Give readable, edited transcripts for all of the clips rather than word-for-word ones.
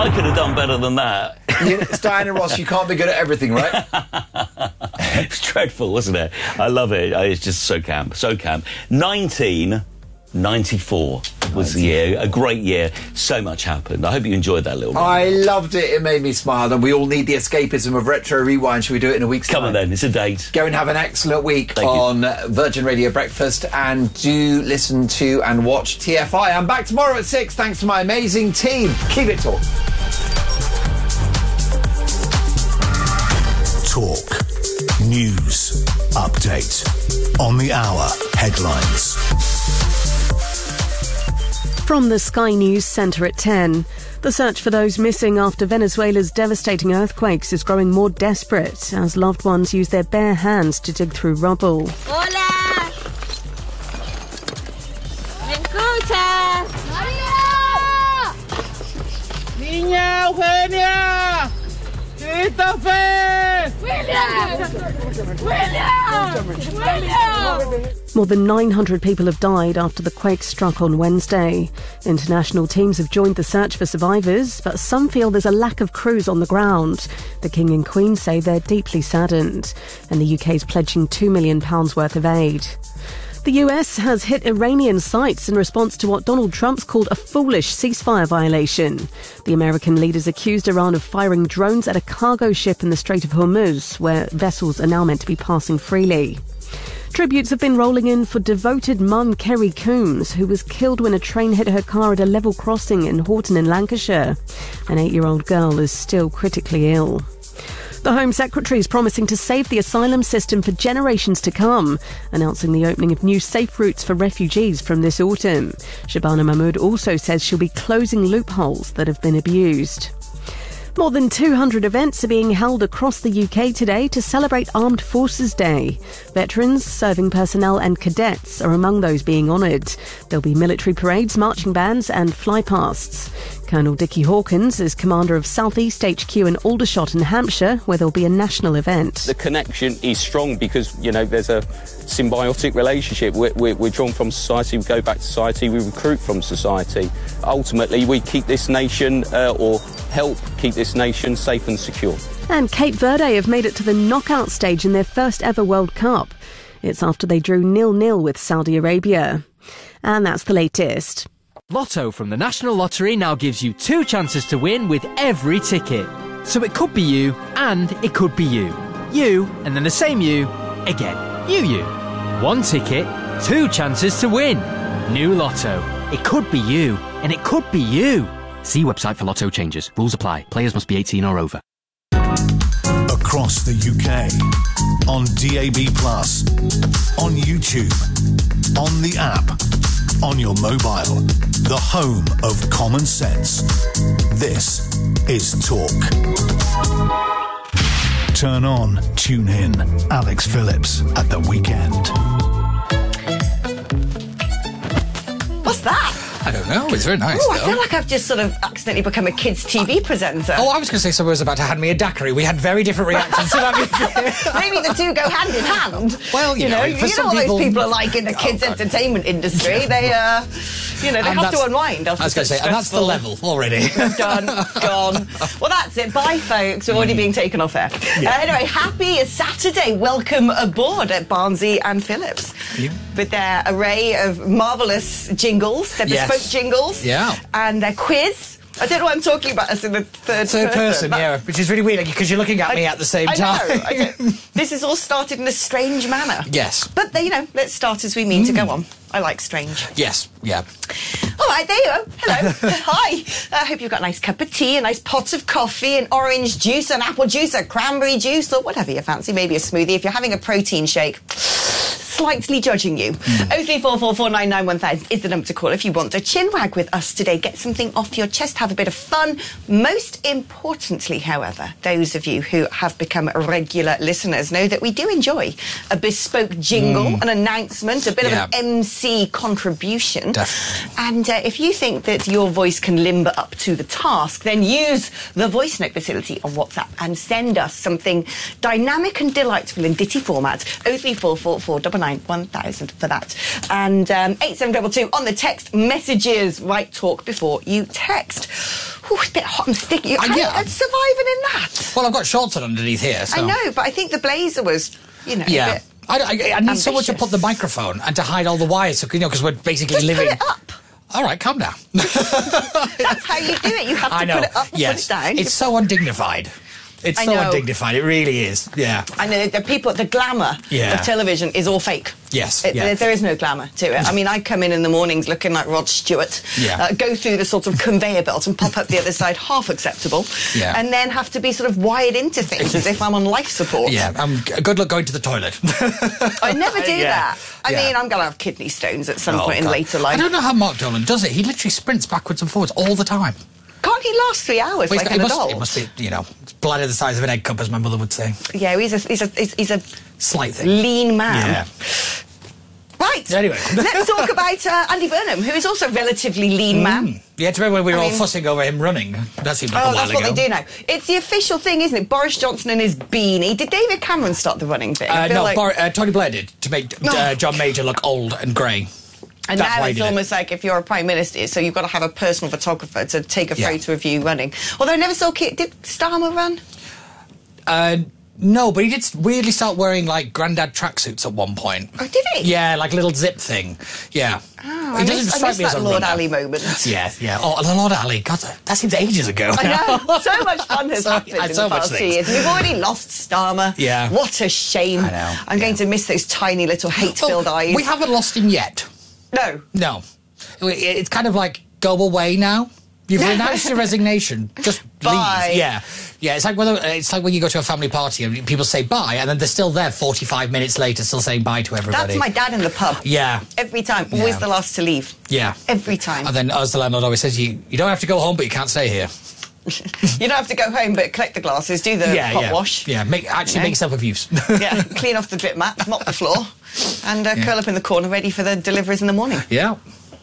I could have done better than that. It's Diana Ross. You can't be good at everything, right? It's dreadful, wasn't it? I love it. It's just so camp. So camp. 1994 was the year. A great year. So much happened. I hope you enjoyed that little bit. I loved it. It made me smile. And we all need the escapism of Retro Rewind. Should we do it in a week's time? Come on then. It's a date. Go and have an excellent week Thank on Virgin Radio Breakfast. And do listen to and watch TFI. I'm back tomorrow at 6. Thanks to my amazing team. Keep it Talk. Talk. News. Update. On the hour. Headlines. From the Sky News Centre at 10. The search for those missing after Venezuela's devastating earthquakes is growing more desperate as loved ones use their bare hands to dig through rubble. Hola! ¿Me escuchas? ¡María! ¡Niña Eugenia! ¡Christopher! ¡William! More than 900 people have died after the quake struck on Wednesday. International teams have joined the search for survivors, but some feel there's a lack of crews on the ground. The King and Queen say they're deeply saddened, and the UK is pledging £2 million worth of aid. The US has hit Iranian sites in response to what Donald Trump's called a foolish ceasefire violation. The American leaders accused Iran of firing drones at a cargo ship in the Strait of Hormuz, where vessels are now meant to be passing freely. Tributes have been rolling in for devoted mum Kerry Coombs, who was killed when a train hit her car at a level crossing in Horton in Lancashire. An 8-year-old girl is still critically ill. The Home Secretary is promising to save the asylum system for generations to come, announcing the opening of new safe routes for refugees from this autumn. Shabana Mahmood also says she'll be closing loopholes that have been abused. More than 200 events are being held across the UK today to celebrate Armed Forces Day. Veterans, serving personnel and cadets are among those being honoured. There'll be military parades, marching bands and flypasts. Colonel Dickie Hawkins is commander of South East HQ in Aldershot in Hampshire, where there'll be a national event. The connection is strong because, you know, there's a symbiotic relationship. We're drawn from society, we go back to society, we recruit from society. Ultimately, we keep this nation, or help keep this nation safe and secure. And Cape Verde have made it to the knockout stage in their first ever World Cup. It's after they drew 0-0 with Saudi Arabia. And that's the latest. Lotto from the National Lottery now gives you 2 chances to win with every ticket. So it could be you, and it could be you. You, and then the same you, again. You. 1 ticket, 2 chances to win. New Lotto. It could be you, and it could be you. See website for Lotto changes. Rules apply. Players must be 18 or over. Across the UK. On DAB+. On YouTube. On the app. On your mobile. The home of common sense. This is Talk. Turn on, tune in. Alex Phillips at the weekend. What's that? I don't know. It's very nice. Oh, I feel like I've just sort of accidentally become a kids' TV presenter. Oh, I was going to say someone was about to hand me a daiquiri. We had very different reactions to that. Maybe the two go hand in hand. Well, you know what those people are like in the kids' entertainment industry. They, they have to unwind. I was going to say, and that's the level already. Done, gone. Well, that's it. Bye, folks. We're already being taken off air. Yeah. Anyway, happy Saturday. Welcome aboard at Barnsley and Phillips. Yeah. With their array of marvellous jingles, their bespoke jingles, and their quiz. I don't know why I'm talking about us in the third person. Yeah, which is really weird because you're looking at me at the same time. I know. This has all started in a strange manner. Yes. But, let's start as we mean to go on. I like strange. Yes, yeah. All right, there you go. Hello. Hi. I hope you've got a nice cup of tea, a nice pot of coffee, an orange juice, an apple juice, a cranberry juice, or whatever you fancy. Maybe a smoothie. If you're having a protein shake, slightly judging you. 03444991000 is the number to call if you want to chinwag with us today. Get something off your chest, have a bit of fun. Most importantly, however, those of you who have become regular listeners know that we do enjoy a bespoke jingle, an announcement, a bit of an MC contribution. Definitely. And if you think that your voice can limber up to the task, then use the voice note facility on WhatsApp and send us something dynamic and delightful in ditty format. 03444991000 for that. And 8722 on the text messages. Write talk before you text. it's a bit hot and sticky. Yeah. I'm surviving in that. Well, I've got shorts on underneath here, so... I know, but I think the blazer was, a bit I need someone to ambitious. put the microphone and to hide all the wires, so, because we're basically Just living... put it up. All right, calm down. That's how you do it. You have to I know. put it up and Yes. put it down. It's so undignified. It's I so know. undignified. It really is. Yeah. I know the glamour Yeah. of television is all fake. Yes. There is no glamour to it. I mean, I come in the mornings looking like Rod Stewart, Yeah. go through the sort of conveyor belt and pop up the other side half acceptable, Yeah. and then have to be sort of wired into things as if I'm on life support. Yeah. Good luck going to the toilet. I never do Yeah. that. I Yeah. mean, I'm going to have kidney stones at some Oh, point in God. later life. I don't know how Mark Dolan does it. He literally sprints backwards and forwards all the time. Can't he last 3 hours Well, like an adult? It must be, bladder the size of an egg cup, as my mother would say. Yeah, he's a Slight thing. lean man. Yeah. Right. Anyway. Let's talk about Andy Burnham, who is also a relatively lean man. Yeah, do you remember when we were I all mean- fussing over him running? That seemed like a Oh, while that's ago. what they do now. It's the official thing, isn't it? Boris Johnson and his beanie. Did David Cameron start the running thing? I feel like... Tony Blair did, to make John Major look old and grey. And That's now why he it's did it. almost like if you're a prime minister, so you've got to have a personal photographer to take a Yeah. photo of you running. Although I never saw... Did Starmer run? No, but he did weirdly start wearing, like, grandad tracksuits at one point. Oh, did he? Yeah, like a little zip thing. Yeah. Oh, He I doesn't missed strike me as that a Lord runner. Ali moment. Yeah, yeah. Oh, Lord Ali. God, that seems ages ago. I know. So much fun has happened in so the much past 2 things. years. We've already lost Starmer. Yeah. What a shame. I know, I'm going to miss those tiny little hate-filled eyes. We haven't lost him yet. No. No. It's kind of like, go away now. You've announced your resignation. Just Bye. leave. Yeah. Yeah, it's like when you go to a family party and people say bye, and then they're still there 45 minutes later, still saying bye to everybody. That's my dad in the pub. Yeah. Every time. Always Yeah. the last to leave. Yeah. Every time. And then, as the landlord always says, you don't have to go home, but you can't stay here. You don't have to go home, but collect the glasses, do the pot wash. Yeah, make yourself of use. Yeah, clean off the drip mat, mop the floor, and curl up in the corner ready for the deliveries in the morning. Yeah.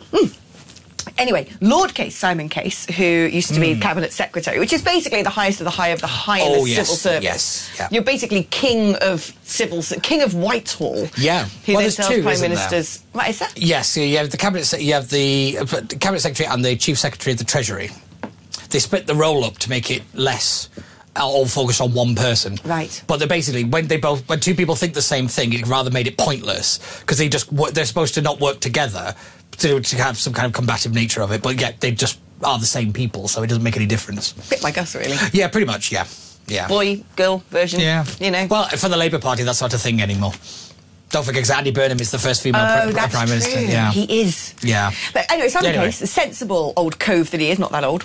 Anyway, Lord Case, Simon Case, who used to be Cabinet Secretary, which is basically the highest of the high of the high in the civil service. Yes, yeah. You're basically king of Whitehall. Yeah. Who Well, then there's tells two, prime isn't there? ministers. Right, is that? Yes, so you have the cabinet secretary and the chief secretary of the Treasury. They split the role up to make it less all focused on one person. Right. But they're basically when two people think the same thing, it rather made it pointless because they're supposed to not work together to have some kind of combative nature of it. But yet they just are the same people, so it doesn't make any difference. Bit like us, really. Yeah, pretty much. Yeah. Yeah. Boy, girl version. Yeah. You know. Well, for the Labour Party, that's not a thing anymore. Don't forget, 'cause Andy Burnham is the first female that's prime minister. true. Yeah. He is. Yeah. But anyway, Simon Anyway. Case, a sensible old cove that he is, not that old,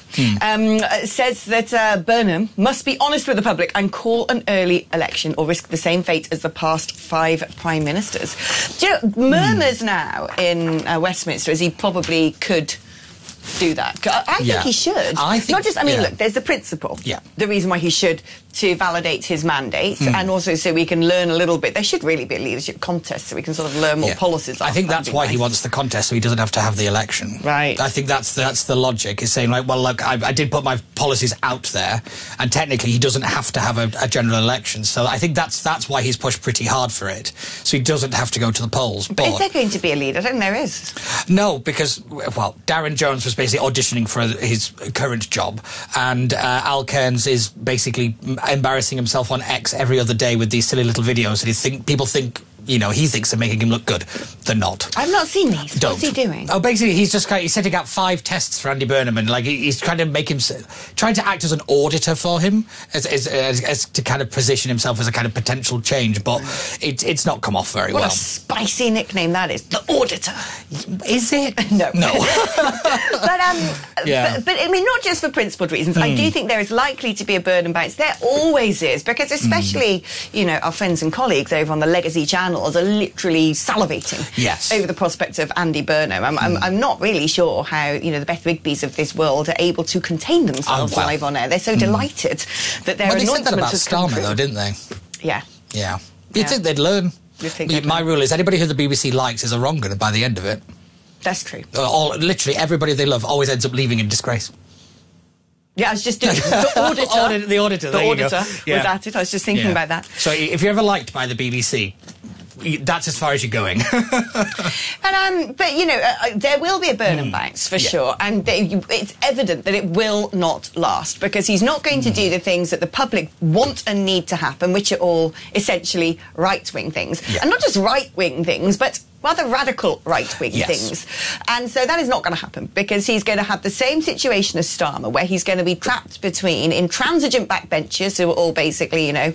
says that Burnham must be honest with the public and call an early election or risk the same fate as the past 5 prime ministers. Do you know, murmurs now in Westminster as he probably could do that. I think he should. Look, there's the principle. Yeah. The reason why he should, to validate his mandate, and also so we can learn a little bit. There should really be a leadership contest so we can sort of learn what policies are. I think That'd that's be why he nice. wants the contest, so he doesn't have to have the election. Right. I think that's the logic. Is saying, like, well, look, I did put my policies out there, and technically he doesn't have to have a general election. So I think that's why he's pushed pretty hard for it. So he doesn't have to go to the polls. But is there going to be a leader? I don't think there is. No, because, well, Darren Jones was basically auditioning for his current job, and Al Kearns is basically embarrassing himself on X every other day with these silly little videos that people think, he thinks are making him look good. They're not. I've not seen these. Don't. What's he doing? Oh, basically, he's setting out 5 tests for Andy Burnham, and he's trying to make him trying to act as an auditor for him, as to kind of position himself as a kind of potential change. But it's not come off very What well. a spicy nickname that is, the auditor. Is it? No. Yeah. But I mean, not just for principled reasons. I do think there is likely to be a Burnham bounce. There always is, because especially our friends and colleagues over on the Legacy channels are literally salivating over the prospect of Andy Burnham. I'm not really sure how the Beth Rigbys of this world are able to contain themselves live on air. They're so delighted that their Well, they said anointment that about has come Starmer, through. though, didn't they? Yeah. Yeah. You'd think they'd learn. My rule is anybody who the BBC likes is a wrong-un by the end of it. That's true. Literally everybody they love always ends up leaving in disgrace. Yeah, I was just doing the auditor. The auditor. The there you go. auditor was at it. I was just thinking about that. So if you're ever liked by the BBC, that's as far as you're going. But you know, there will be a Burnham bounce for sure, and it's evident that it will not last because he's not going to do the things that the public want and need to happen, which are all essentially right-wing things, and not just right-wing things, but rather radical right-wing things. And so that is not going to happen because he's going to have the same situation as Starmer, where he's going to be trapped between intransigent backbenchers who are all basically, you know,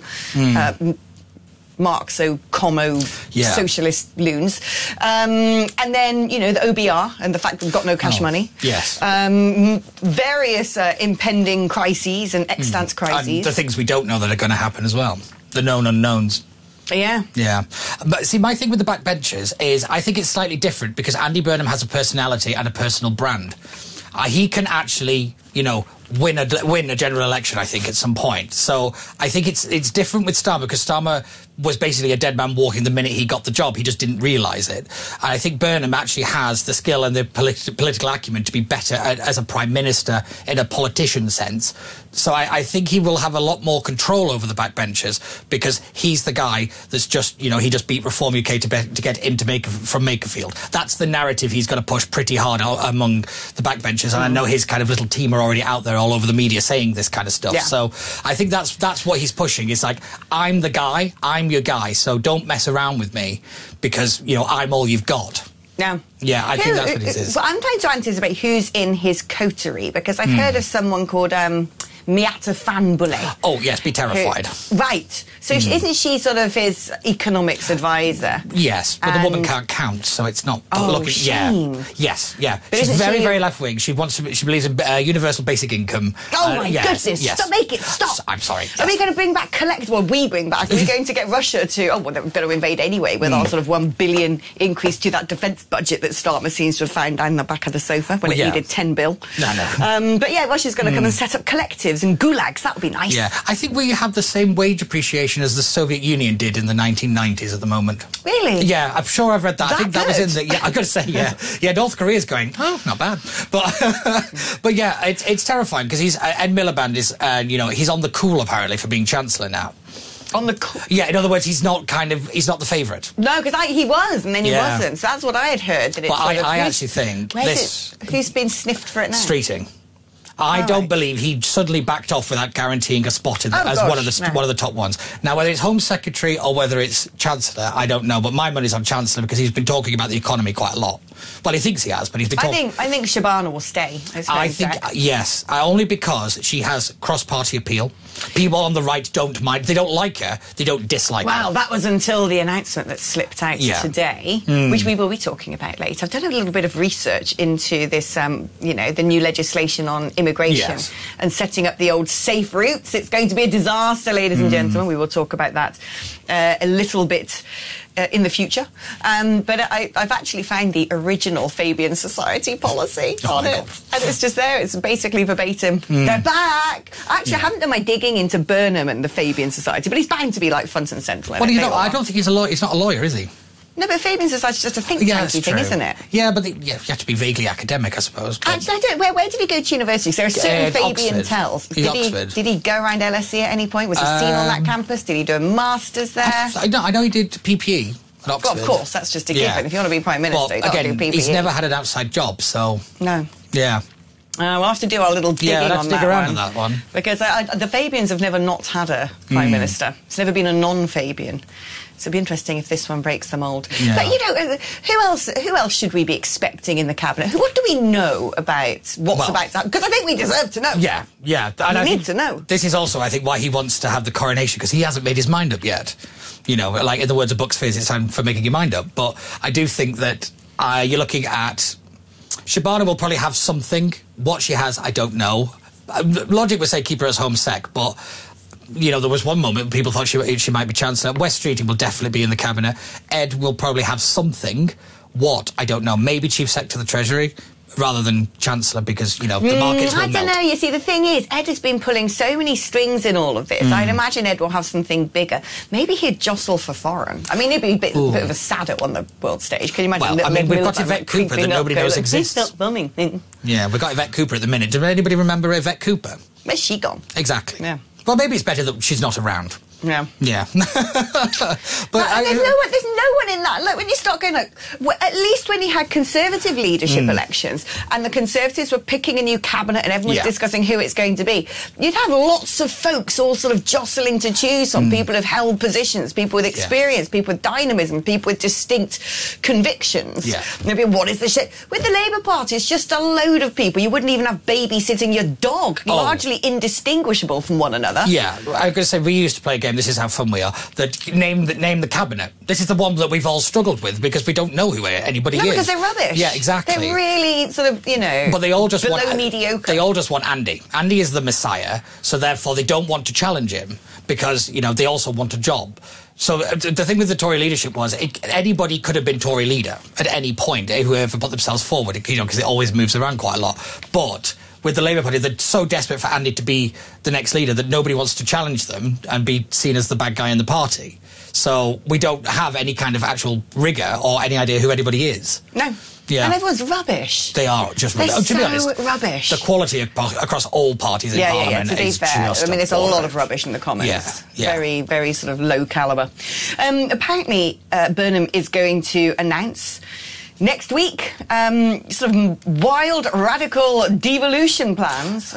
Marxo-Commo socialist loons. And then, you know, the OBR and the fact that we've got no cash money. Yes. Various impending crises and extant crises. And the things we don't know that are going to happen as well. The known unknowns. Yeah. Yeah. But see, my thing with the backbenchers is I think it's slightly different because Andy Burnham has a personality and a personal brand. He can actually, you know, win a general election, I think, at some point. So I think it's different with Starmer because Starmer was basically a dead man walking the minute he got the job. He just didn't realise it. And I think Burnham actually has the skill and the political acumen to be better as a prime minister in a politician sense. So I think he will have a lot more control over the backbenchers because he's the guy that's just, you know, he just beat Reform UK to get into from Makerfield. That's the narrative he's going to push pretty hard among the backbenchers. And I know his kind of little team are already out there all over the media saying this kind of stuff. Yeah. So I think that's what he's pushing. It's like, I'm the guy, I'm your guy, so don't mess around with me because, you know, I'm all you've got. Yeah. Yeah, I think that's what it is. But I'm trying to anticipate who's in his coterie because I've heard of someone called Miata Fanbule. Oh, yes, be terrified. Right. So isn't she sort of his economics advisor? Yes, but the woman can't count, so it's not looking... shame. Yeah. Yes, yeah. But She's very left-wing. She believes in universal basic income. Oh, my goodness. Yes. Stop. I'm sorry. Are we going to bring back are we going to get Russia to... Oh, well, they're going to invade anyway with our sort of $1 billion increase to that defence budget that Starmer seems to have found down the back of the sofa when it needed 10 bill. No. But yeah, Russia's going to come and set up collectives and gulags. That would be nice. Yeah. I think we have the same wage appreciation as the Soviet Union did in the 1990s at the moment. Really? Yeah, I'm sure I've read that. I think that was in the... Yeah, I've got to say, yeah. Yeah, North Korea's going, oh, not bad. But yeah, it's terrifying because Ed Miliband is, you know, he's on the cool apparently for being Chancellor now. On the cool? Yeah, in other words, he's not the favourite. No, because he was, and then he wasn't. So that's what I had heard. That but I actually think this... Who's been sniffed for it now? Streeting. I don't believe he suddenly backed off without guaranteeing a spot as one of the top ones. Now, whether it's Home Secretary or whether it's Chancellor, I don't know. But my money's on Chancellor because he's been talking about the economy quite a lot. Well, he thinks he has, but he's been talking... I think Shabana will stay. I think, yes. Only because she has cross-party appeal. People on the right don't mind. They don't like her. They don't dislike her. Well, that was until the announcement that slipped out today, which we will be talking about later. I've done a little bit of research into this, you know, the new legislation on immigration and setting up the old safe routes. It's going to be a disaster, ladies and gentlemen. We will talk about that a little bit in the future. But I've actually found the original Fabian Society policy on it. And it's just there. It's basically verbatim. They're back! Actually, I haven't done my digging into Burnham and the Fabian Society, but he's bound to be, like, front and central. Well, you know, I don't think he's a lawyer. He's not a lawyer, is he? No, but Fabian Society's just a think tanky thing, isn't it? Yeah, but you have to be vaguely academic, I suppose. Actually, I don't. Where did he go to university? There are certain Fabian Oxford. tells. Oxford. Did he go around LSE at any point? Was he seen on that campus? Did he do a master's there? I know he did PPE. Well, of course, that's just a given. If you want to be Prime Minister, you've got to do PPE. He's never had an outside job, so... No. Yeah. We'll have to do our little digging on that one. Yeah, dig around on that one. Because the Fabians have never not had a Prime Minister. It's never been a non-Fabian. So it'd be interesting if this one breaks the mould. Yeah. But, you know, who else should we be expecting in the Cabinet? What do we know about what's about to happen? Because I think we deserve to know. Yeah. And we need to know. This is also, I think, why he wants to have the coronation, because he hasn't made his mind up yet. You know, like in the words of Bucks Fizz, it's time for making your mind up. But I do think that you're looking at... Shabana will probably have something. What she has, I don't know. Logic would say keep her as Home Sec, but... You know, there was one moment people thought she might be Chancellor. West Streeting will definitely be in the Cabinet. Ed will probably have something. What? I don't know. Maybe Chief Secretary of the Treasury rather than Chancellor because, you know, the markets will melt. I don't know. You see, the thing is, Ed has been pulling so many strings in all of this. I'd imagine Ed will have something bigger. Maybe he'd jostle for foreign. I mean, he'd be a bit of a sadder on the world stage. Can you imagine? Well, I mean, we've got Yvette Cooper that nobody knows exists. He's not filming. Yeah, we've got Yvette Cooper at the minute. Does anybody remember Yvette Cooper? Where's she gone? Exactly. Yeah. Well, maybe it's better that she's not around. Yeah. Yeah. But there's no one in that. Look, when you start going, at least when you had Conservative leadership elections and the Conservatives were picking a new cabinet and everyone was discussing who it's going to be, you'd have lots of folks all sort of jostling to choose from. People who've held positions, people with experience, people with dynamism, people with distinct convictions. Yeah. Maybe what is the shit? With the Labour Party, it's just a load of people. You wouldn't even have babysitting your dog, largely indistinguishable from one another. Yeah, I was going to say, we used to play a game, this is how fun we are, that name the cabinet. This is the one that we've all struggled with because we don't know who anybody is. No, because they're rubbish. Yeah, exactly. They're really sort of, but they all just below mediocre. They all just want Andy. Andy is the messiah, so therefore they don't want to challenge him because, they also want a job. So the thing with the Tory leadership was anybody could have been Tory leader at any point, whoever put themselves forward, because it always moves around quite a lot. But with the Labour Party, they're so desperate for Andy to be the next leader that nobody wants to challenge them and be seen as the bad guy in the party. So we don't have any kind of actual rigour or any idea who anybody is. No. Yeah. And everyone's rubbish. They are just They're rubbish. To be honest, rubbish. the quality across all parties in Parliament to be is fair, just there's a lot of rubbish in the Commons. Yeah. Very, very sort of low calibre. Apparently, Burnham is going to announce next week sort of wild, radical devolution plans.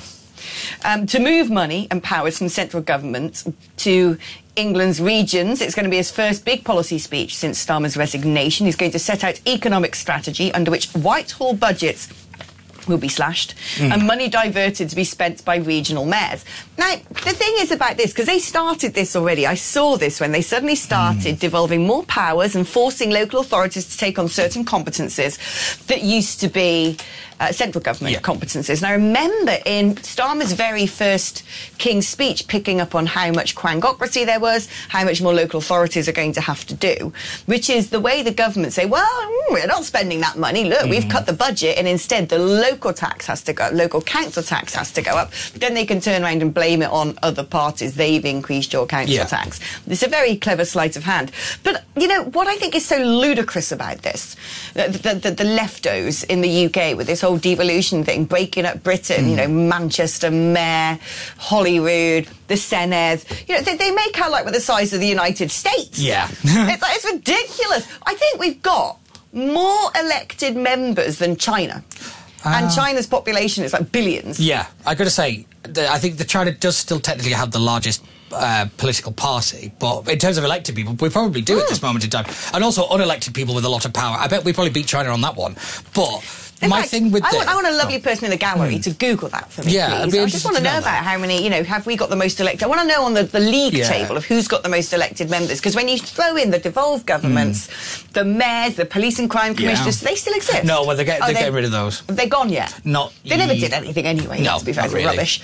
To move money and powers from central government to England's regions. It's going to be his first big policy speech since Starmer's resignation. He's going to set out economic strategy under which Whitehall budgets will be slashed and money diverted to be spent by regional mayors. Now, the thing is about this, because they started this already, I saw this when they suddenly started devolving more powers and forcing local authorities to take on certain competences that used to be central government competences. And I remember in Starmer's very first King's speech picking up on how much quangocracy there was, how much more local authorities are going to have to do, which is the way the government say, well, we're not spending that money. Look, we've cut the budget, and instead the local tax has to go up, local council tax has to go up. Then they can turn around and blame it on other parties. They've increased your council tax. It's a very clever sleight of hand. But, what I think is so ludicrous about this, the leftos in the UK with this whole devolution thing, breaking up Britain, Manchester, Mayor, Holyrood, the Senedd, they make out like we're the size of the United States. Yeah. It's ridiculous. I think we've got more elected members than China. And China's population is like billions. Yeah, I've got to say, I think that China does still technically have the largest political party, but in terms of elected people, we probably do at this moment in time. And also unelected people with a lot of power. I bet we probably beat China on that one. But thing with I want a lovely person in the gallery to Google that for me, please. I just want to know about how many, have we got the most elected? I want to know on the league table of who's got the most elected members, because when you throw in the devolved governments, the mayors, the police and crime commissioners, they still exist. No, well, they're getting rid of those. Have they gone yet? They never did anything anyway, to be fair, really. Rubbish.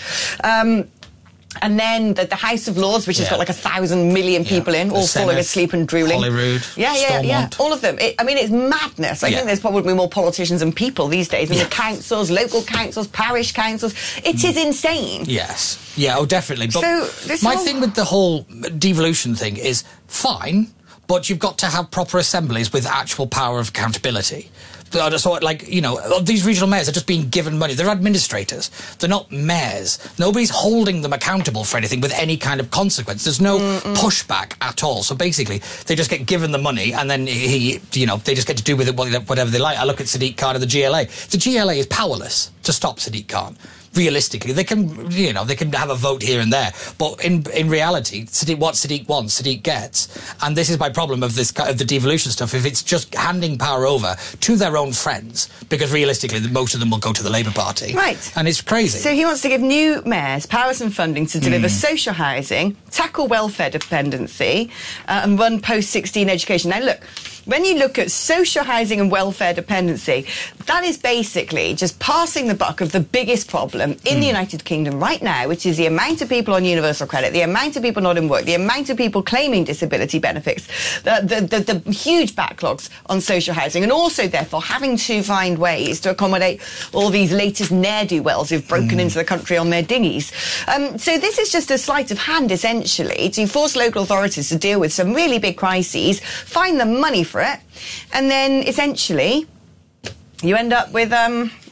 And then the House of Lords, which has got like 1,000 million people in, all falling asleep and drooling. Holyrood, Stormont. All of them. It's madness. I think there's probably more politicians than people these days. And the councils, local councils, parish councils. It is insane. Yes. Yeah, definitely. But so my thing with the whole devolution thing is fine, but you've got to have proper assemblies with actual power of accountability. So, these regional mayors are just being given money. They're administrators. They're not mayors. Nobody's holding them accountable for anything with any kind of consequence. There's no pushback at all. So basically, they just get given the money, and then they just get to do with it whatever they like. I look at Sadiq Khan and the GLA. The GLA is powerless to stop Sadiq Khan. Realistically, they can have a vote here and there, but in reality, what Sadiq wants, Sadiq gets, and this is my problem of the devolution stuff. If it's just handing power over to their own friends, because realistically, most of them will go to the Labour Party, right? And it's crazy. So he wants to give new mayors powers and funding to deliver social housing, tackle welfare dependency, and run post-16 education. Now, look. When you look at social housing and welfare dependency, that is basically just passing the buck of the biggest problem in the United Kingdom right now, which is the amount of people on universal credit, the amount of people not in work, the amount of people claiming disability benefits, the huge backlogs on social housing, and also, therefore, having to find ways to accommodate all these latest ne'er-do-wells who've broken into the country on their dinghies. So this is just a sleight of hand, essentially, to force local authorities to deal with some really big crises, find the money for it, and then essentially you end up with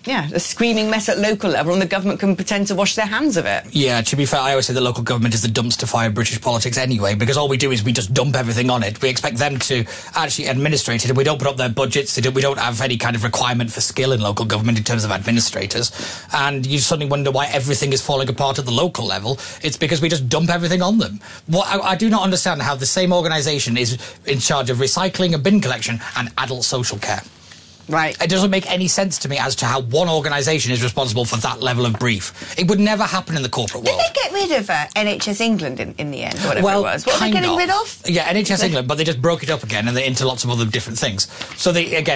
Yeah, a screaming mess at local level, and the government can pretend to wash their hands of it. Yeah, to be fair, I always say the local government is the dumpster fire of British politics anyway, because all we do is we just dump everything on it. We expect them to actually administrate it, and we don't put up their budgets. We don't have any kind of requirement for skill in local government in terms of administrators. And you suddenly wonder why everything is falling apart at the local level. It's because we just dump everything on them. I do not understand how the same organisation is in charge of recycling and bin collection and adult social care. Right. It doesn't make any sense to me as to how one organisation is responsible for that level of brief. It would never happen in the corporate world. Did they get rid of NHS England in the end, or whatever it was? What were they getting rid of? Yeah, NHS England, but they just broke it up again and they're into lots of other different things. So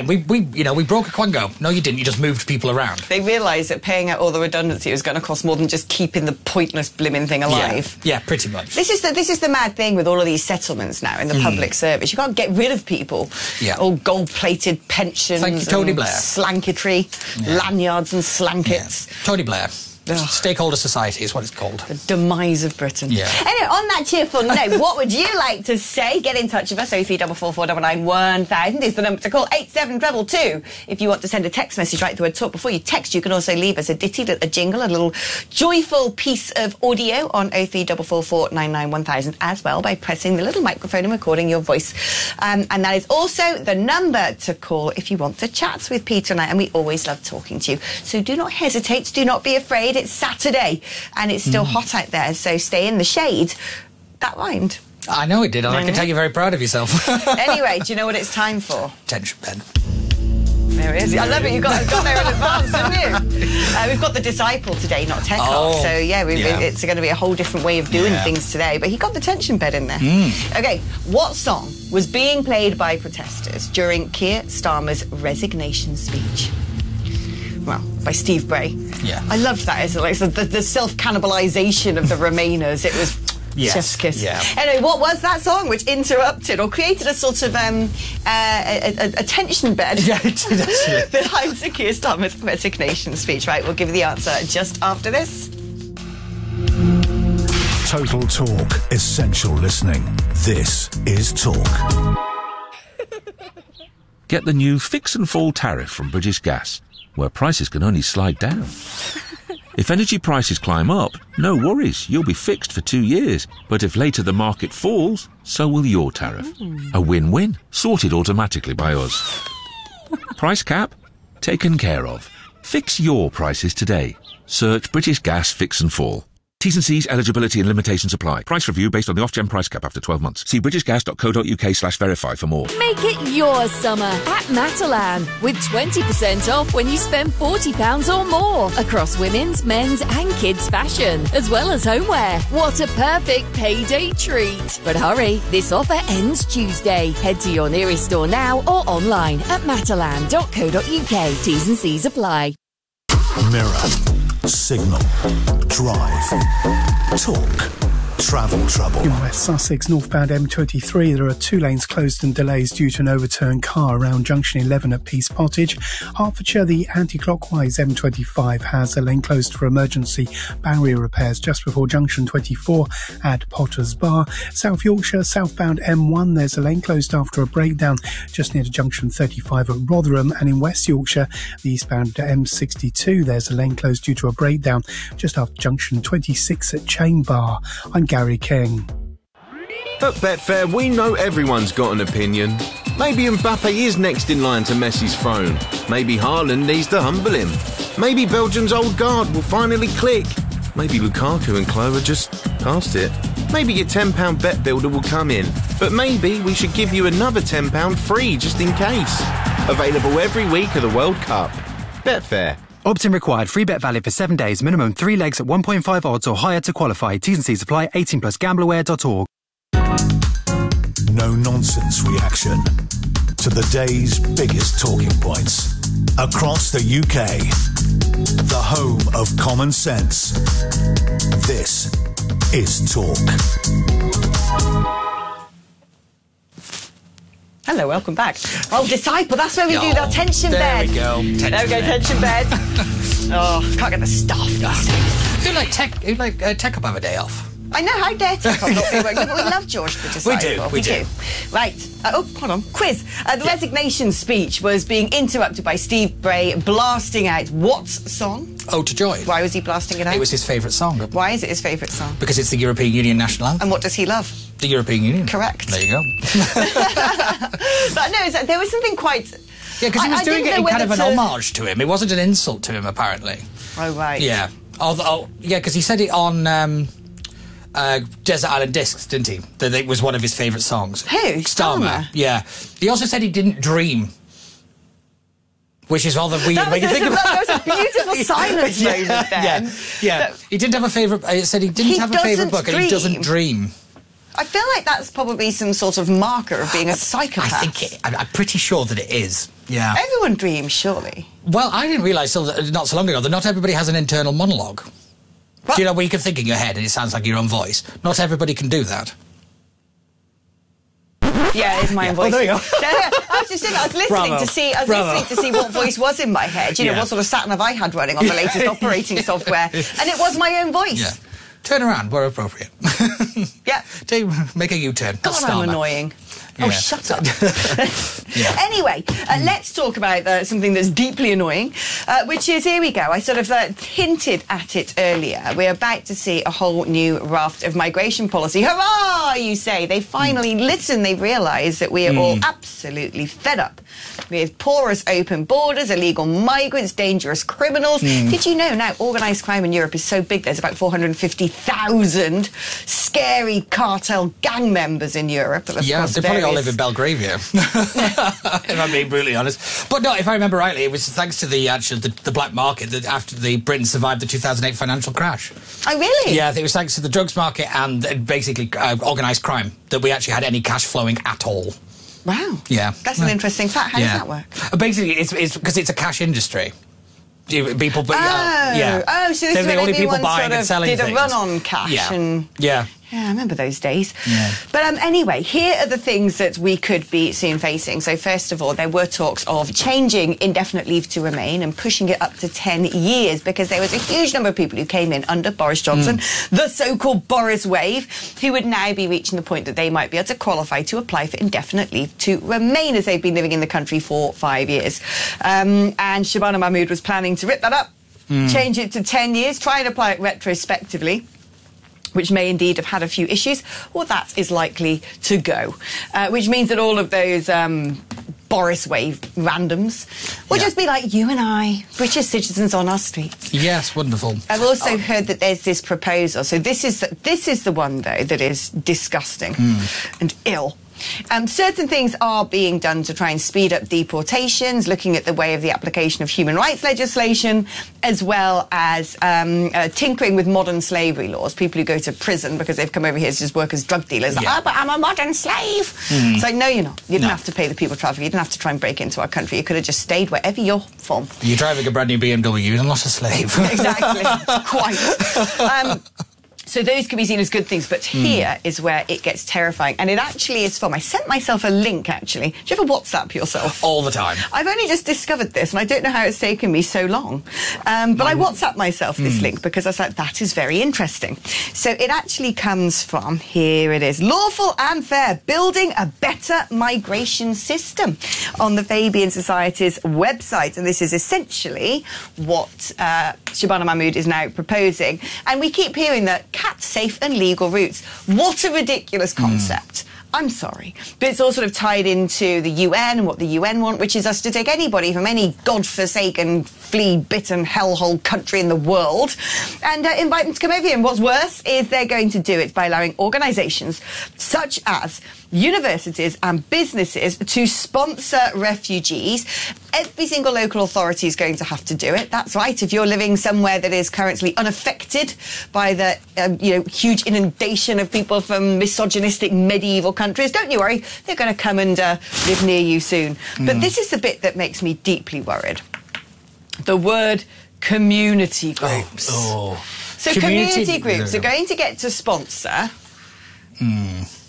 we broke a quango. No, you didn't. You just moved people around. They realised that paying out all the redundancy was going to cost more than just keeping the pointless blimmin' thing alive. Yeah, pretty much. This is the mad thing with all of these settlements now in the public service. You can't get rid of people. Yeah. All gold-plated pensions. Thank you, Tony Blair. Slanketry, lanyards and slankets. Yeah. Tony Blair. Stakeholder society is what it's called. The demise of Britain. Yeah. Anyway, on that cheerful note, what would you like to say? Get in touch with us. 03444991000 is the number to call. 87222 if you want to send a text message right the word talk. Before you text, you can also leave us a ditty, a jingle, a little joyful piece of audio on 03444991000 as well by pressing the little microphone and recording your voice. And that is also the number to call if you want to chat with Peter and I. And we always love talking to you. So do not hesitate. Do not be afraid. It's Saturday and it's still hot out there, so stay in the shade. That rhymed. I know it did. I can tell you're very proud of yourself. Anyway, do you know what it's time for? Tension bed. There it is. I love it. You got there in advance, didn't you? We've got the Disciple today, not Tech Off. So it's going to be a whole different way of doing things today. But he got the tension bed in there. Okay, what song was being played by protesters during Keir Starmer's resignation speech? Well, by Steve Bray. Yeah. I loved that. It's like the self-cannibalisation of the Remainers. It was chef's kiss. Yeah. Anyway, what was that song which interrupted or created a sort of a tension bed behind Sir Keir Starmer's resignation speech? Right, we'll give you the answer just after this. Total Talk. Essential listening. This is Talk. Get the new Fix and Fall tariff from British Gas, where prices can only slide down. If energy prices climb up, no worries, you'll be fixed for 2 years. But if later the market falls, so will your tariff. A win-win, sorted automatically by us. Price cap? Taken care of. Fix your prices today. Search British Gas Fix and Fall. T's and C's, eligibility and limitations apply. Price review based on the Ofgem price cap after 12 months. See britishgas.co.uk/verify for more. Make it your summer at Matalan with 20% off when you spend £40 or more across women's, men's and kids' fashion, as well as homeware. What a perfect payday treat. But hurry, this offer ends Tuesday. Head to your nearest store now or online at matalan.co.uk. T's and C's apply. Mirror, Signal, Drive, Talk, Travel Trouble. In West Sussex, northbound M23, there are 2 lanes closed and delays due to an overturned car around junction 11 at Peace Pottage. Hertfordshire, the anti-clockwise M25 has a lane closed for emergency barrier repairs just before junction 24 at Potter's Bar. South Yorkshire, southbound M1, there's a lane closed after a breakdown just near to junction 35 at Rotherham. And in West Yorkshire, the eastbound M62, there's a lane closed due to a breakdown just after junction 26 at Chain Bar. I'm Gary King. At Betfair, we know everyone's got an opinion. Maybe Mbappe is next in line to Messi's throne. Maybe Haaland needs to humble him. Maybe Belgium's old guard will finally click. Maybe Lukaku and Chloe are just past it. Maybe your £10 bet builder will come in. But maybe we should give you another £10 free just in case. Available every week of the World Cup. Betfair. Opt-in required. Free bet valid for 7 days. Minimum 3 legs at 1.5 odds or higher to qualify. T's and C's apply. 18 plus gambleaware.org. No nonsense reaction to the day's biggest talking points across the UK. The home of common sense. This is Talk. Hello, welcome back. Oh, Disciple, that's where we do our tension bed. There we go. Tension bed. Oh, can't get the stuff these days. Who'd like Tech Up have a day off? I know, how dare Tiff not be working, but we love George the Disciple. We do. Right. Hold on. Quiz. The resignation speech was being interrupted by Steve Bray blasting out what song? Ode to Joy. Why was he blasting it out? It was his favourite song. Why is it his favourite song? Because it's the European Union national anthem. And what does he love? The European Union. Correct. There you go. But no, there was something quite... Yeah, because he was doing it in kind of an homage to him. It wasn't an insult to him, apparently. Oh, right. Yeah. Yeah, because he said it on Desert Island Discs, didn't he? That it was one of his favourite songs. Who? Starmer? Yeah. He also said he didn't dream. Which is rather weird when you think about it. That was a beautiful silence moment then. Yeah. He didn't have a favourite... He said he didn't have a favourite book and he doesn't dream. I feel like that's probably some sort of marker of being a psychopath. I'm pretty sure that it is. Yeah. Everyone dreams, surely. Well, I didn't realise not so long ago that not everybody has an internal monologue. What? Do you know where you can think in your head and it sounds like your own voice? Not everybody can do that. Yeah, it's my own voice. Oh, there you go. I was listening to see what voice was in my head. You know, what sort of sat-nav I had running on the latest operating software. And it was my own voice. Yeah. Turn around, where appropriate. Yeah. Make a U-turn. God, I'm annoying. Yeah. Oh, shut up. Anyway, let's talk about something that's deeply annoying, which is, here we go. I sort of hinted at it earlier. We're about to see a whole new raft of migration policy. Hurrah, you say. They finally listen. They've realised that we are all absolutely fed up with porous open borders, illegal migrants, dangerous criminals. Did you know now organised crime in Europe is so big there's about 450,000 scary cartel gang members in Europe? Yeah, they probably all live in Belgravia, if I'm being brutally honest. But no, if I remember rightly, it was thanks to the black market that after Britain survived the 2008 financial crash. Oh, really? Yeah, I think it was thanks to the drugs market and basically organised crime that we actually had any cash flowing at all. Wow. Yeah. That's an interesting fact. How does that work? Basically, it's because it's a cash industry. People, so this is the only people buying and selling did things. A run on cash. Yeah. Yeah, I remember those days. Yeah. But anyway, here are the things that we could be soon facing. So first of all, there were talks of changing indefinite leave to remain and pushing it up to 10 years because there was a huge number of people who came in under Boris Johnson, the so-called Boris wave, who would now be reaching the point that they might be able to qualify to apply for indefinite leave to remain as they've been living in the country for 5 years. And Shabana Mahmood was planning to rip that up, change it to 10 years, try and apply it retrospectively, which may indeed have had a few issues. Well, that is likely to go, which means that all of those Boris wave randoms will just be like you and I, British citizens on our streets. Yes, wonderful. I've also heard that there's this proposal. So this is the one, though, that is disgusting and ill. Certain things are being done to try and speed up deportations, looking at the way of the application of human rights legislation, as well as tinkering with modern slavery laws. People who go to prison because they've come over here to just work as drug dealers. Like, but I'm a modern slave. It's like, no, you're not. You didn't have to pay the people travelling. You didn't have to try and break into our country. You could have just stayed wherever you're from. You're driving a brand new BMW. You're not a slave. Exactly. Quite. So those can be seen as good things, but here is where it gets terrifying. And it actually is from... I sent myself a link, actually. Do you ever WhatsApp yourself? All the time. I've only just discovered this, and I don't know how it's taken me so long. But I WhatsApped myself this link because I was like, that is very interesting. So it actually comes from... Here it is. Lawful and Fair, Building a Better Migration System on the Fabian Society's website. And this is essentially what Shabana Mahmood is now proposing. And we keep hearing that safe and legal routes. What a ridiculous concept. I'm sorry. But it's all sort of tied into the UN and what the UN want, which is us to take anybody from any godforsaken, flea-bitten, hellhole country in the world and invite them to come over here. And what's worse is they're going to do it by allowing organisations such as universities and businesses to sponsor refugees. Every single local authority is going to have to do it. That's right. If you're living somewhere that is currently unaffected by the huge inundation of people from misogynistic medieval countries, don't you worry. They're going to come and live near you soon. But this is the bit that makes me deeply worried. The word community groups. So community groups are going to get to sponsor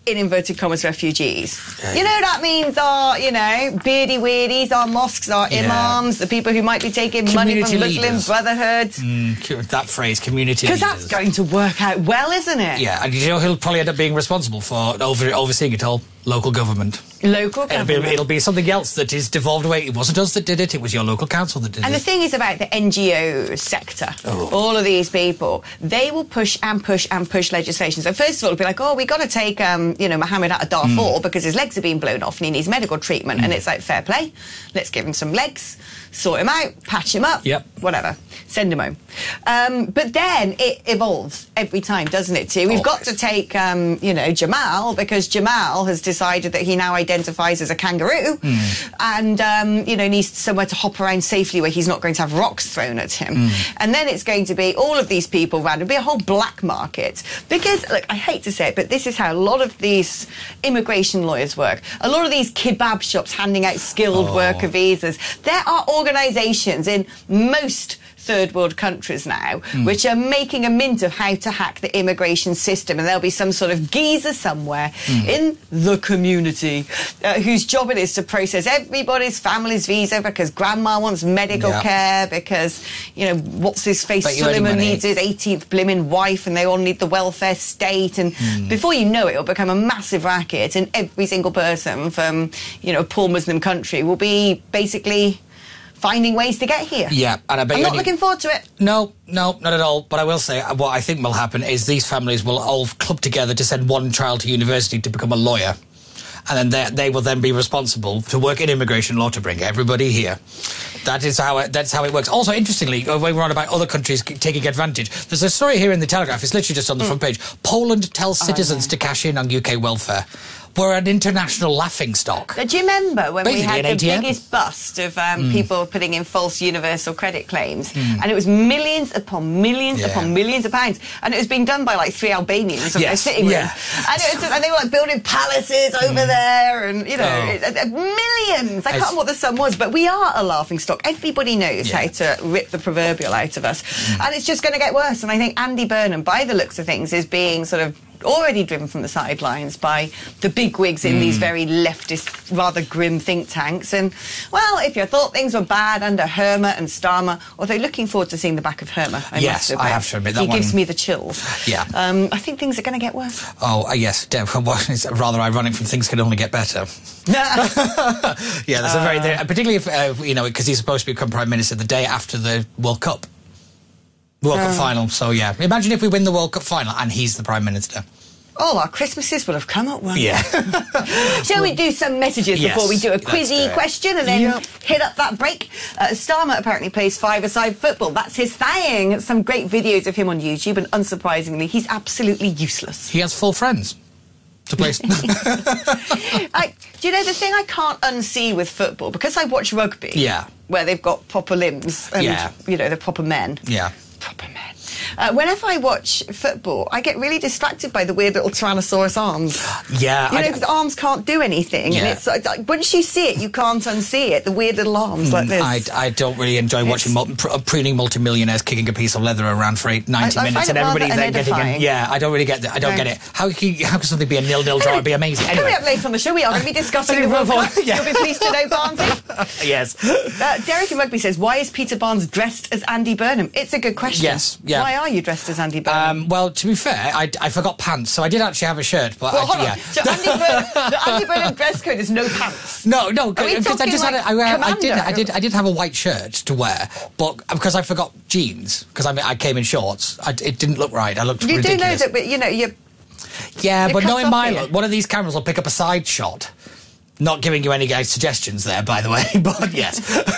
in inverted commas, refugees. You know what that means are, beardy weirdies, our mosques, our imams, the people who might be taking money from Muslim Brotherhood. That phrase, community leaders. Because that's going to work out well, isn't it? Yeah, and he'll probably end up being responsible for overseeing it all. Local government. Local government. It'll be something else that is devolved away. It wasn't us that did it, it was your local council that did it. And the thing is about the NGO sector, all of these people, they will push and push and push legislation. So first of all, it'll be like, we got to take, Mohammed out of Darfur because his legs are being blown off and he needs medical treatment. And it's like, fair play, let's give him some legs, sort him out, patch him up, whatever, send him home. But then it evolves every time, doesn't it, too? We've got to take, Jamal, because Jamal has decided that he now identifies as a kangaroo and, needs somewhere to hop around safely where he's not going to have rocks thrown at him. And then it's going to be all of these people around. It'll be a whole black market. Because, look, I hate to say it, but this is how a lot of these immigration lawyers work. A lot of these kebab shops handing out skilled worker visas. There are organisations in most third world countries now which are making a mint of how to hack the immigration system, and there'll be some sort of geezer somewhere in the community whose job it is to process everybody's family's visa because grandma wants medical care, because what's his face Suleiman needs his 18th blimmin' wife and they all need the welfare state, and before you know it, it'll become a massive racket, and every single person from a poor Muslim country will be basically finding ways to get here. Yeah, and I bet I'm not looking forward to it. No, not at all. But I will say, what I think will happen is these families will all club together to send one child to university to become a lawyer. And then they will then be responsible to work in immigration law to bring everybody here. That's how it works. Also, interestingly, when we're on about other countries taking advantage, there's a story here in the Telegraph, it's literally just on the front page. Poland tells citizens to cash in on UK welfare. We're an international laughingstock. Do you remember when Basically we had the ATM? biggest bust of people putting in false universal credit claims? And it was millions upon millions upon millions of pounds. And it was being done by like 3 Albanians on their sitting room. And they were like building palaces over there and, millions. I can't remember what the sum was, but we are a laughingstock. Everybody knows how to rip the proverbial out of us. And it's just going to get worse. And I think Andy Burnham, by the looks of things, is being sort of already driven from the sidelines by the bigwigs in these very leftist, rather grim think tanks. And, well, if you thought things were bad under Herma and Starmer, although looking forward to seeing the back of Herma, I have to admit that he gives me the chills. Yeah. I think things are going to get worse. Yes. It's rather ironic from things can only get better. Yeah, there's a very... particularly if, because he's supposed to become Prime Minister the day after the World Cup. World Cup final, so yeah. Imagine if we win the World Cup final and he's the Prime Minister. All our Christmases will have come up, won't they? Shall we do some messages before we do a quizzy question and then hit up that break? Starmer apparently plays five-a-side football. That's his thing. Some great videos of him on YouTube, and unsurprisingly, he's absolutely useless. He has full friends to play. Do you know the thing I can't unsee with football? Because I watch rugby, where they've got proper limbs and, they're proper men. Yeah. Proper men. Whenever I watch football, I get really distracted by the weird little Tyrannosaurus arms. Yeah. Because the arms can't do anything. And it's like, once you see it, you can't unsee it. The weird little arms like this. I don't really enjoy watching preening multimillionaires kicking a piece of leather around for 90 minutes and everybody's then getting in. Yeah, I don't really get that. I don't get it. How can something be a 0-0 draw and be amazing? Anyway. Coming up later on the show, we are going to be discussing the World Cup. You'll be pleased to know, Barnsley. Yes. Derek in Rugby says, why is Peter Barnes dressed as Andy Burnham? It's a good question. Yes. Yeah. Why are you dressed as Andy Burnham? Well, to be fair, I forgot pants, so I did actually have a shirt. But hold on. So the Andy Burnham dress code is no pants. No, because I just I did have a white shirt to wear, but because I forgot jeans, because I came in shorts, it didn't look right. I looked ridiculous. You do know that, but you. Yeah, but knowing my look, one of these cameras will pick up a side shot. Not giving you any guys suggestions there, by the way, but yes.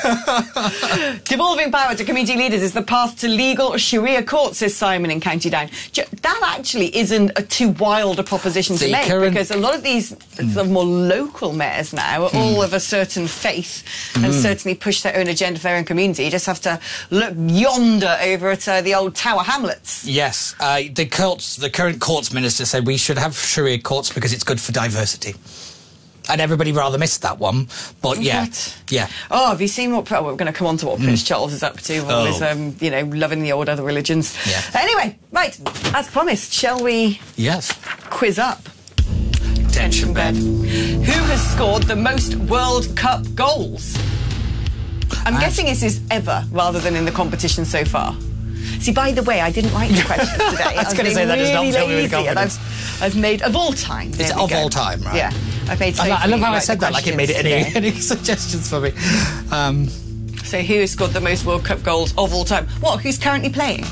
Devolving power to community leaders is the path to legal Sharia court, says Simon in County Down. That actually isn't a too wild a proposition to make, because a lot of these sort of more local mayors now are all of a certain faith and certainly push their own agenda for their own community. You just have to look yonder over at the old Tower Hamlets. Yes, the current courts minister said we should have Sharia courts because it's good for diversity. And everybody rather missed that one, but yeah. Oh, have you seen what... we're going to come on to what Prince Charles is up to, all his, loving the old other religions. Yeah. Anyway, right, as promised, shall we... Yes. Quiz up? Tension bed. Who has scored the most World Cup goals? I'm guessing this is ever, rather than in the competition so far. See, by the way, I didn't write the questions today. I was going to say that does not fill me with confidence. I've made of all time. It's of all time, right? Yeah. I've made I love how I said that, like it made it any suggestions for me. So who has scored the most World Cup goals of all time? What, who's currently playing?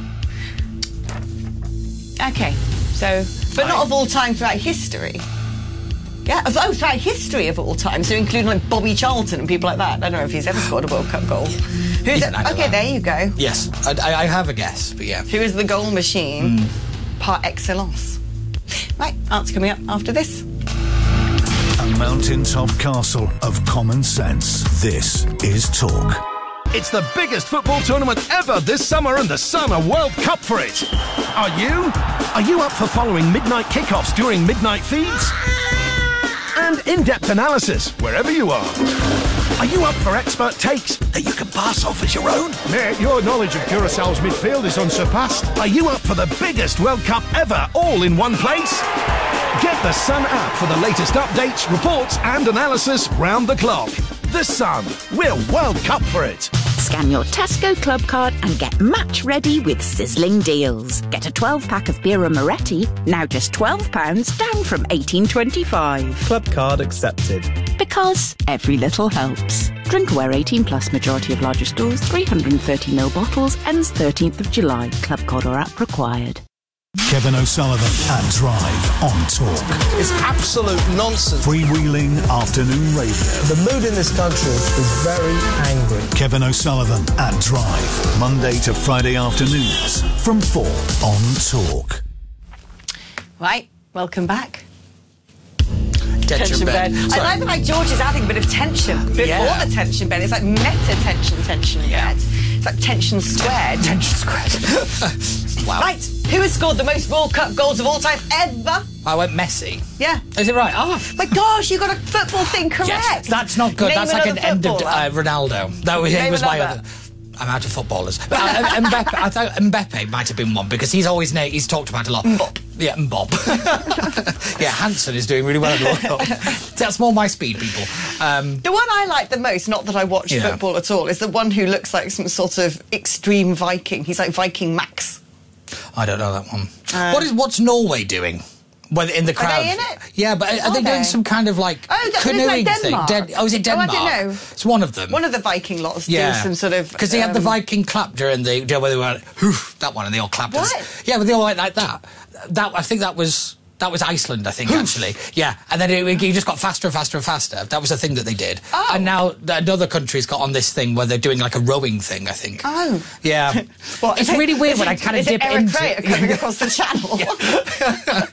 Okay, so... But not of all time throughout history. Yeah, throughout history of all time, so including like Bobby Charlton and people like that. I don't know if he's ever scored a World Cup goal. Who's it? Okay, there you go. Yes, I have a guess, but yeah. Who is the goal machine par excellence? Right, answer coming up after this. A mountaintop castle of common sense. This is Talk. It's the biggest football tournament ever this summer, and the Sun are World Cup for it. Are you? Are you up for following midnight kickoffs during midnight feeds? And in-depth analysis wherever you are. Are you up for expert takes that you can pass off as your own? Mate, your knowledge of Curaçao's midfield is unsurpassed. Are you up for the biggest World Cup ever, all in one place? Get the Sun app for the latest updates, reports and analysis round the clock. The Sun. We're World Cup for it. Scan your Tesco Club card and get match ready with sizzling deals. Get a 12-pack of Birra Moretti, now just £12, down from $18.25. Club card accepted. Because every little helps. Drink aware 18 plus, majority of larger stores, 330ml bottles, ends 13th of July. Club card or app required. Kevin O'Sullivan at Drive on Talk. It's absolute nonsense. Freewheeling afternoon radio. The mood in this country is very angry. Kevin O'Sullivan at Drive, Monday to Friday afternoons from 4 on Talk. Right, welcome back. Tension bed. I like the fact George is adding a bit of tension before the tension bed. It's like meta-tension bed. It's like tension squared. Tension squared. Wow. Right, who has scored the most World Cup goals of all time ever? I went Messi. Yeah. Is it right? Oh. My gosh, you got a football thing correct. Yes, that's not good. Name that's like an end of Ronaldo. That was, he was my other... I'm out of footballers. But Mbappe, I thought Mbappe might have been one because he's always he's talked about a lot. Mbop. Yeah, Mbop. Yeah, Hansen is doing really well at the World Cup. That's more my speed, people. The one I like the most, not that I watch football at all, is the one who looks like some sort of extreme Viking. He's like Viking Max. I don't know that one. What's Norway doing? Well, in the crowd. Are they in it? Yeah, but are they doing some kind of like canoeing like Denmark. thing? Is it Denmark? I don't know. It's one of them. One of the Viking lots do some sort of... Because they had the Viking clap during the... where they went, that one, and they all clapped. What? Yeah, but they all went like that. I think that was Iceland, I think, actually. Yeah, and then it just got faster and faster and faster. That was the thing that they did. Oh. And now another country's got on this thing where they're doing like a rowing thing, I think. Oh. Yeah. Well, it's really weird when I kind of dip into... Is it Eric Crater coming across the channel?